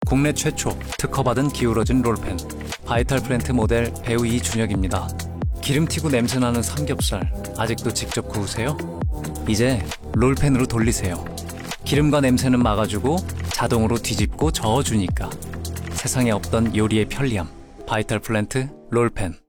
국내 최초 특허받은 기울어진 롤팬 바이탈 플랜트 모델 배우 이준혁입니다. 기름 튀고 냄새나는 삼겹살 아직도 직접 구우세요? 이제 롤팬으로 돌리세요. 기름과 냄새는 막아주고 자동으로 뒤집고 저어주니까 세상에 없던 요리의 편리함 바이탈 플랜트 롤팬.